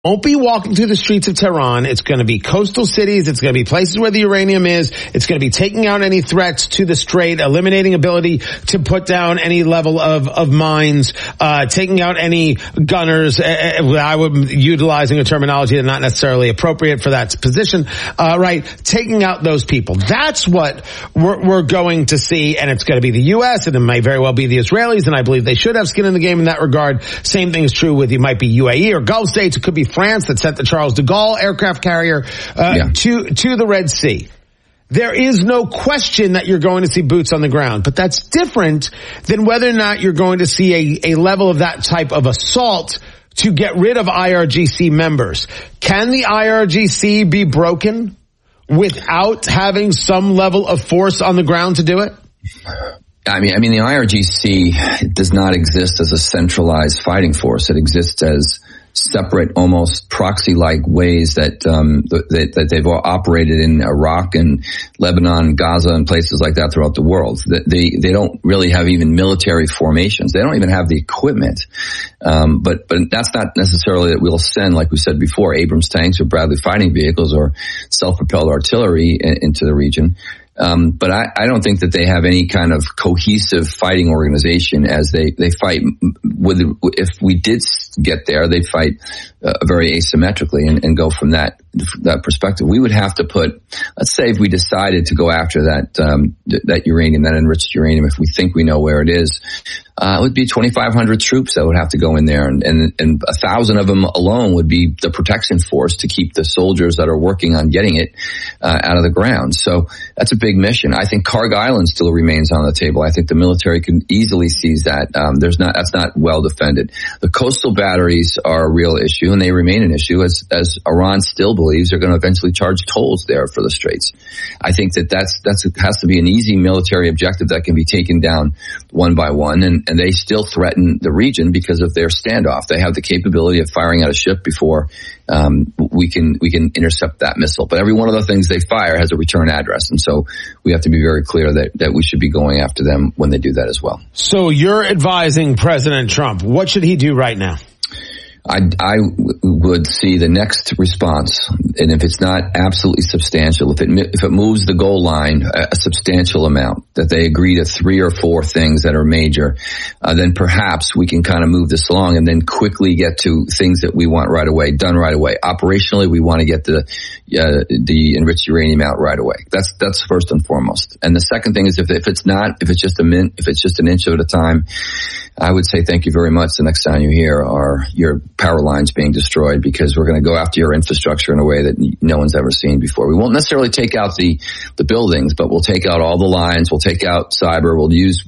won't be walking through the streets of Tehran. It's going to be coastal cities. It's going to be places where the uranium is. It's going to be taking out any threats to the strait, eliminating ability to put down any level of mines, taking out any gunners. I would utilizing a terminology that's not necessarily appropriate for that position, right? Taking out those people. That's what we're going to see, and it's going to be the U.S. and it may very well be the Israelis, and I believe they should have skin in the game in that regard. Same thing is true with, it might be UAE or Gulf states. It could be France that sent the Charles de Gaulle aircraft carrier to the Red Sea. There is no question that you're going to see boots on the ground, but that's different than whether or not you're going to see a level of that type of assault to get rid of IRGC members. Can the IRGC be broken without having some level of force on the ground to do it? I mean, the IRGC does not exist as a centralized fighting force. It exists as separate, almost proxy-like ways that they've operated in Iraq and Lebanon, Gaza, and places like that throughout the world. They don't really have even military formations. They don't even have the equipment. But that's not necessarily that we'll send, like we said before, Abrams tanks or Bradley fighting vehicles or self-propelled artillery into the region. But I don't think that they have any kind of cohesive fighting organization as they fight if we did get there, they'd fight very asymmetrically and go from that perspective. We would have to put, let's say if we decided to go after that uranium, that enriched uranium, if we think we know where it is, it would be 2,500 troops that would have to go in there, and 1,000 of them alone would be the protection force to keep the soldiers that are working on getting it out of the ground. So that's a big mission. I think Kharg Island still remains on the table. I think the military can easily seize that. That's not well defended. The coastal batteries are a real issue, and they remain an issue as Iran still believes they're going to eventually charge tolls there for the straits. I think that has to be an easy military objective that can be taken down one by one, and they still threaten the region because of their standoff. They have the capability of firing at a ship before we can intercept that missile. But every one of the things they fire has a return address, and so we have to be very clear that we should be going after them when they do that as well. So you're advising President Trump. What should he do right now? I would see the next response, and if it's not absolutely substantial, if it moves the goal line a substantial amount, that they agree to 3 or 4 things that are major, then perhaps we can kind of move this along and then quickly get to things that we want right away, done right away. Operationally, we want to get the enriched uranium out right away. That's first and foremost. And the second thing is if it's just an inch at a time, I would say thank you very much. The next time you hear are your power lines being destroyed, because we're going to go after your infrastructure in a way that no one's ever seen before. We won't necessarily take out the buildings, but we'll take out all the lines. We'll take out cyber. We'll use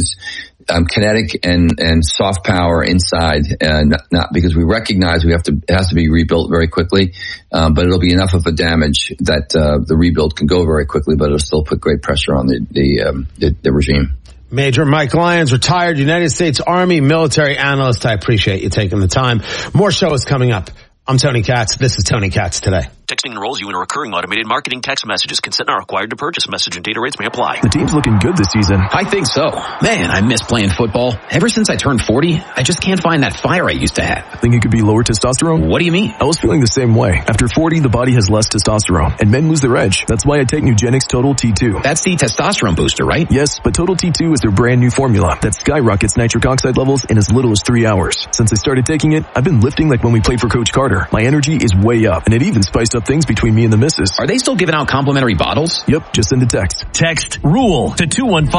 kinetic and soft power inside, not because we recognize it has to be rebuilt very quickly, but it'll be enough of a damage that the rebuild can go very quickly, but it'll still put great pressure on the regime. Major Mike Lyons, retired United States Army military analyst. I appreciate you taking the time. More show is coming up. I'm Tony Katz. This is Tony Katz Today. Texting enrolls you in a recurring automated marketing text messages. Consent not required to purchase. Message and data rates may apply. The team's looking good this season. I think so. Man, I miss playing football. Ever since I turned 40, I just can't find that fire I used to have. Think it could be lower testosterone? What do you mean? I was feeling the same way. After 40, the body has less testosterone, and men lose their edge. That's why I take Nugenix Total T2. That's the testosterone booster, right? Yes, but Total T2 is their brand new formula that skyrockets nitric oxide levels in as little as 3 hours. Since I started taking it, I've been lifting like when we played for Coach Carter. My energy is way up, and it even spiced up things between me and the missus. Are they still giving out complimentary bottles? Yep, just send a text. Text RULE to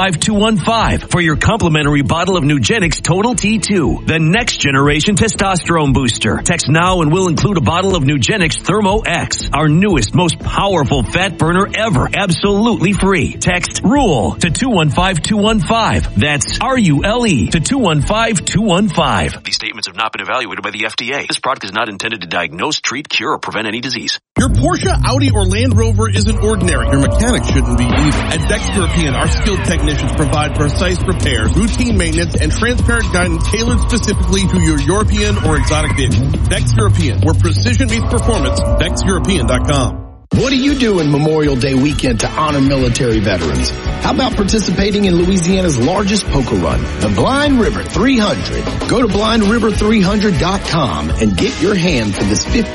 215215 for your complimentary bottle of Nugenix Total T2, the next generation testosterone booster. Text now and we'll include a bottle of Nugenix Thermo X, our newest, most powerful fat burner ever, absolutely free. Text RULE to 215215. That's RULE to 215215. These statements have not been evaluated by the FDA. This product is not intended to diagnose, treat, cure, or prevent any disease. Your Porsche, Audi, or Land Rover isn't ordinary. Your mechanic shouldn't be either. At Dex European, our skilled technicians provide precise repairs, routine maintenance, and transparent guidance tailored specifically to your European or exotic vehicle. Dex European, where precision meets performance. DexEuropean.com. What do you do in Memorial Day weekend to honor military veterans? How about participating in Louisiana's largest poker run, the Blind River 300? Go to blindriver300.com and get your hand for this 50